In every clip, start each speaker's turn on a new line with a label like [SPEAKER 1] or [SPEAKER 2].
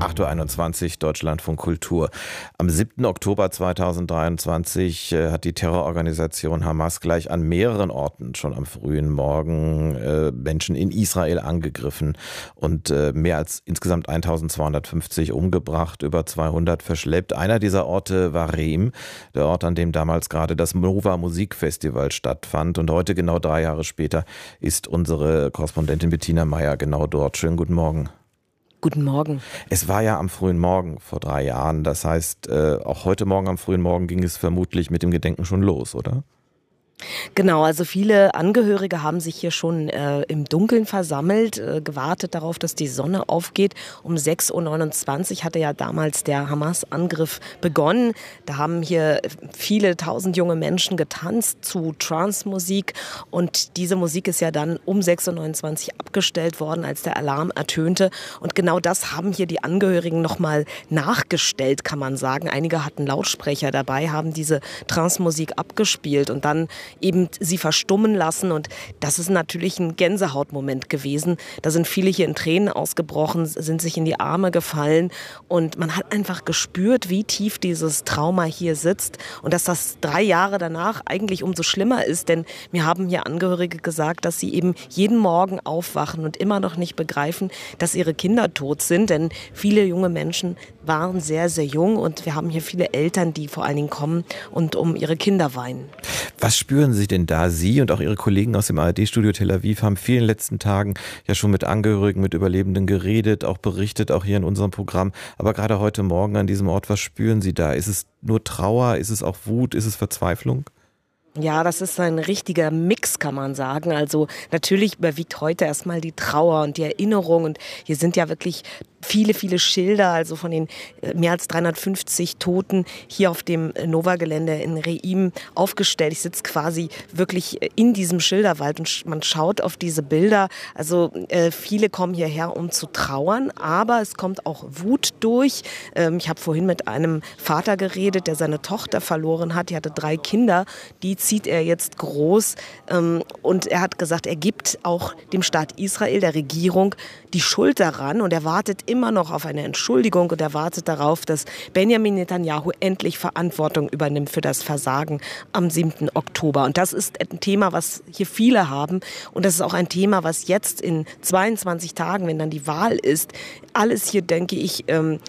[SPEAKER 1] 8:21 Uhr, Deutschlandfunk Kultur. Am 7. Oktober 2023 hat die Terrororganisation Hamas gleich an mehreren Orten schon am frühen Morgen Menschen in Israel angegriffen und mehr als insgesamt 1250 umgebracht, über 200 verschleppt. Einer dieser Orte war Reim, der Ort, an dem damals gerade das Nova Musikfestival stattfand. Und heute, genau 3 Jahre später, ist unsere Korrespondentin Bettina Meyer genau dort. Schönen guten Morgen.
[SPEAKER 2] Guten Morgen.
[SPEAKER 1] Es war ja am frühen Morgen vor 3 Jahren. Das heißt, auch heute Morgen am frühen Morgen ging es vermutlich mit dem Gedenken schon los, oder?
[SPEAKER 2] Genau, also viele Angehörige haben sich hier schon im Dunkeln versammelt, gewartet darauf, dass die Sonne aufgeht. Um 6:29 Uhr hatte ja damals der Hamas-Angriff begonnen. Da haben hier viele tausend junge Menschen getanzt zu Trance-Musik. Und diese Musik ist ja dann um 6:29 Uhr abgestellt worden, als der Alarm ertönte. Und genau das haben hier die Angehörigen nochmal nachgestellt, kann man sagen. Einige hatten Lautsprecher dabei, haben diese Trance-Musik abgespielt und dann eben sie verstummen lassen. Und das ist natürlich ein Gänsehautmoment gewesen. Da sind viele hier in Tränen ausgebrochen, sind sich in die Arme gefallen. Und man hat einfach gespürt, wie tief dieses Trauma hier sitzt. Und dass das 3 Jahre danach eigentlich umso schlimmer ist. Denn mir haben hier Angehörige gesagt, dass sie eben jeden Morgen aufwachen und immer noch nicht begreifen, dass ihre Kinder tot sind. Denn viele junge Menschen waren sehr, sehr jung. Und wir haben hier viele Eltern, die vor allen Dingen kommen und um ihre Kinder weinen.
[SPEAKER 1] Was spüren Sie denn da? Sie und auch Ihre Kollegen aus dem ARD-Studio Tel Aviv haben in vielen letzten Tagen ja schon mit Angehörigen, mit Überlebenden geredet, auch berichtet, auch hier in unserem Programm. Aber gerade heute Morgen an diesem Ort, was spüren Sie da? Ist es nur Trauer? Ist es auch Wut? Ist es Verzweiflung?
[SPEAKER 2] Ja, das ist ein richtiger Mix, kann man sagen. Also natürlich überwiegt heute erstmal die Trauer und die Erinnerung. Und hier sind ja wirklich viele, viele Schilder, also von den mehr als 350 Toten hier auf dem Nova-Gelände in Reim aufgestellt. Ich sitze quasi wirklich in diesem Schilderwald und man schaut auf diese Bilder. Also viele kommen hierher, um zu trauern, aber es kommt auch Wut durch. Ich habe vorhin mit einem Vater geredet, der seine Tochter verloren hat. Die hatte 3 Kinder, die zieht er jetzt groß. Und er hat gesagt, er gibt auch dem Staat Israel, der Regierung, die Schuld daran und er wartet immer noch auf eine Entschuldigung und er wartet darauf, dass Benjamin Netanyahu endlich Verantwortung übernimmt für das Versagen am 7. Oktober. Und das ist ein Thema, was hier viele haben und das ist auch ein Thema, was jetzt in 22 Tagen, wenn dann die Wahl ist, alles hier, denke ich,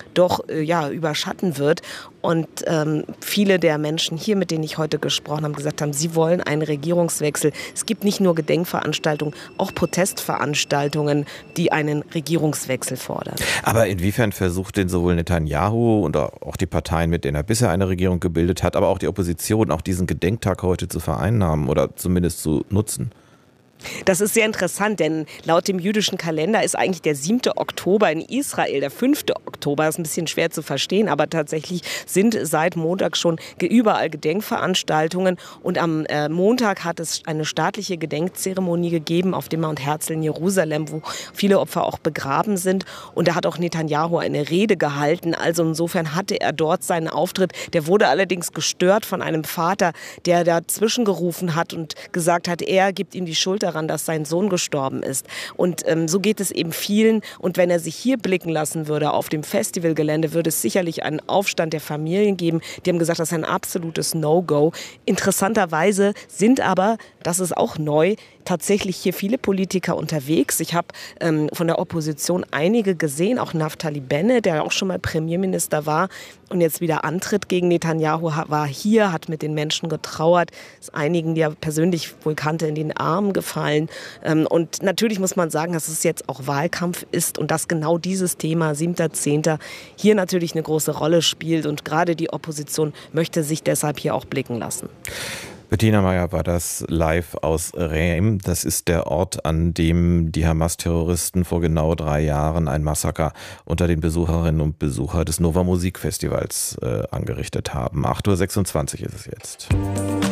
[SPEAKER 2] überschatten wird. Und viele der Menschen hier, mit denen ich heute gesprochen habe, gesagt haben, sie wollen einen Regierungswechsel. Es gibt nicht nur Gedenkveranstaltungen, auch Protestveranstaltungen, die einen Regierungswechsel fordern.
[SPEAKER 1] Aber inwiefern versucht denn sowohl Netanyahu und auch die Parteien, mit denen er bisher eine Regierung gebildet hat, aber auch die Opposition, auch diesen Gedenktag heute zu vereinnahmen oder zumindest zu nutzen?
[SPEAKER 2] Das ist sehr interessant, denn laut dem jüdischen Kalender ist eigentlich der 7. Oktober in Israel der 5. Oktober. Das ist ein bisschen schwer zu verstehen, aber tatsächlich sind seit Montag schon überall Gedenkveranstaltungen. Und am Montag hat es eine staatliche Gedenkzeremonie gegeben auf dem Mount Herzl in Jerusalem, wo viele Opfer auch begraben sind. Und da hat auch Netanyahu eine Rede gehalten. Also insofern hatte er dort seinen Auftritt. Der wurde allerdings gestört von einem Vater, der dazwischen gerufen hat und gesagt hat, er gibt ihm die Schuld daran, dass sein Sohn gestorben ist. Und so geht es eben vielen. Und wenn er sich hier blicken lassen würde auf dem Festivalgelände, würde es sicherlich einen Aufstand der Familien geben. Die haben gesagt, das ist ein absolutes No-Go. Interessanterweise sind aber, das ist auch neu, tatsächlich hier viele Politiker unterwegs. Ich habe von der Opposition einige gesehen, auch Naftali Bennett, der auch schon mal Premierminister war und jetzt wieder antritt gegen Netanyahu, war hier, hat mit den Menschen getrauert, ist einigen, die er persönlich wohl kannte, in den Armen gefallen. Und natürlich muss man sagen, dass es jetzt auch Wahlkampf ist und dass genau dieses Thema 7.10. hier natürlich eine große Rolle spielt und gerade die Opposition möchte sich deshalb hier auch blicken lassen.
[SPEAKER 1] Bettina Meyer war das live aus Reim. Das ist der Ort, an dem die Hamas-Terroristen vor genau 3 Jahren ein Massaker unter den Besucherinnen und Besuchern des Nova Musikfestivals angerichtet haben. 8:26 Uhr ist es jetzt.